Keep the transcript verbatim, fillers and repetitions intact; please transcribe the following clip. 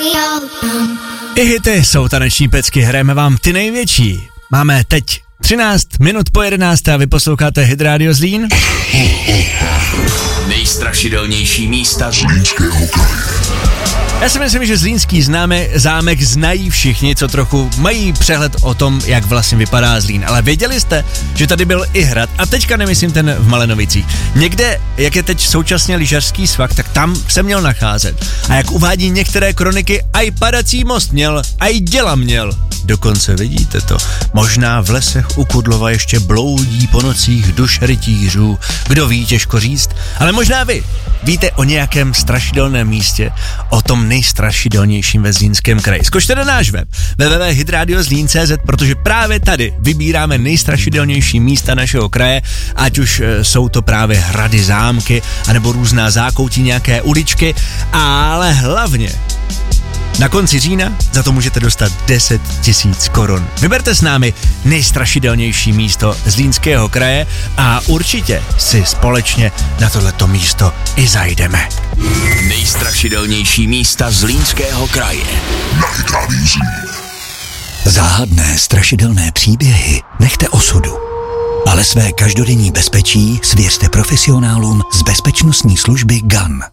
I hity jsou taneční pecky, hrajeme vám ty největší. Máme teď třináct minut po jedenácté a vy posloucháte Hit Radio Zlín. Nejstrašidelnější místa Zlínského kraje. Já si myslím, že zlínský známe zámek znají všichni, co trochu mají přehled o tom, jak vlastně vypadá Zlín. Ale věděli jste, že tady byl i hrad, a teďka nemyslím ten v Malenovicích. Někde, jak je teď současně lyžařský svah, tak tam se měl nacházet. A jak uvádí některé kroniky, aj padací most měl, aj děla měl. Dokonce vidíte to. Možná v lesech u Kudlova ještě bloudí po nocích duš rytířů. Kdo ví, těžko říct. Ale možná vy víte o nějakém strašidelném místě, o tom nejstrašidelnějším ve Zlínském kraji. Zkočte na náš web w w w tečka hit radio zlín tečka c z, protože právě tady vybíráme nejstrašidelnější místa našeho kraje, ať už e, jsou to právě hrady, zámky, anebo různá zákoutí, nějaké uličky, ale hlavně na konci října za to můžete dostat deset tisíc korun. Vyberte s námi nejstrašidelnější místo Zlínského kraje a určitě si společně na tohleto místo i zajdeme. Nejstrašidelnější místa Zlínského kraje. Na Hit Radio Zlín. Záhadné, strašidelné příběhy nechte osudu. Ale své každodenní bezpečí svěřte profesionálům z bezpečnostní služby G A N.